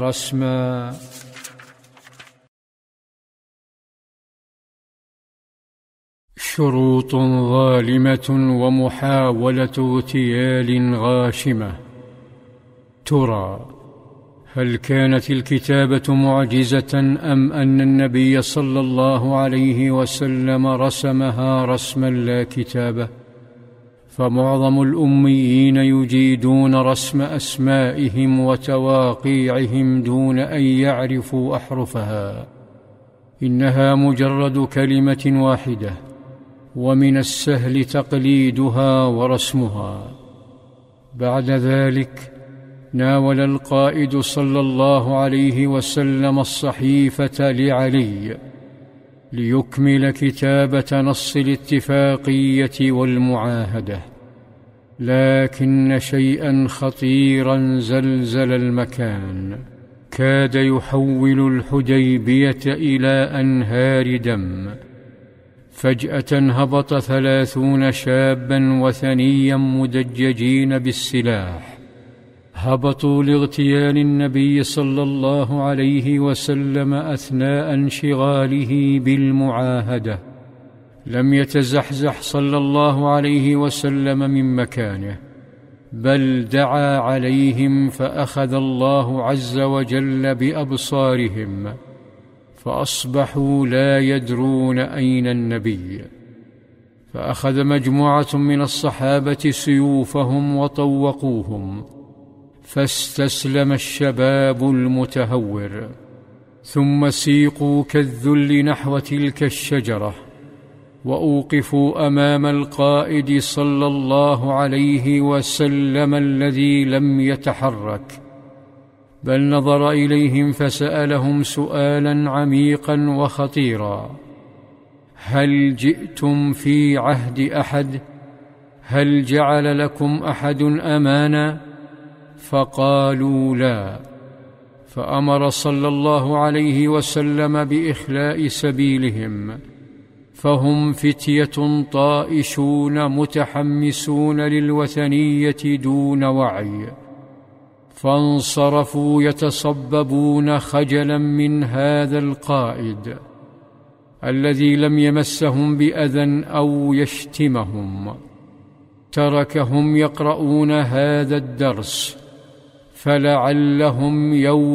رسما. شروط ظالمة ومحاولة اغتيال غاشمة. ترى هل كانت الكتابة معجزة أم أن النبي صلى الله عليه وسلم رسمها رسما لا كتابة؟ فمعظم الأميين يجيدون رسم أسمائهم وتواقيعهم دون أن يعرفوا أحرفها. إنها مجرد كلمة واحدة، ومن السهل تقليدها ورسمها. بعد ذلك ناول القائد صلى الله عليه وسلم الصحيفة لعلي ليكمل كتابة نص الاتفاقية والمعاهدة. لكن شيئا خطيرا زلزل المكان، كاد يحول الحديبية إلى أنهار دم. فجأة هبط 30 شابا وثنيا مدججين بالسلاح، هبطوا لاغتيال النبي صلى الله عليه وسلم أثناء انشغاله بالمعاهدة. لم يتزحزح صلى الله عليه وسلم من مكانه، بل دعا عليهم، فأخذ الله عز وجل بأبصارهم، فأصبحوا لا يدرون أين النبي. فأخذ مجموعة من الصحابة سيوفهم وطوقوهم، فاستسلم الشباب المتهور، ثم سيقوا كالذل نحو تلك الشجرة، وأوقفوا أمام القائد صلى الله عليه وسلم الذي لم يتحرك، بل نظر إليهم فسألهم سؤالا عميقا وخطيرا: هل جئتم في عهد أحد؟ هل جعل لكم أحد أمانا؟ فقالوا لا. فأمر صلى الله عليه وسلم بإخلاء سبيلهم، فهم فتية طائشون متحمسون للوثنية دون وعي، فانصرفوا يتصببون خجلا من هذا القائد الذي لم يمسهم بأذى أو يشتمهم. تركهم يقرؤون هذا الدرس، فلعلهم يوم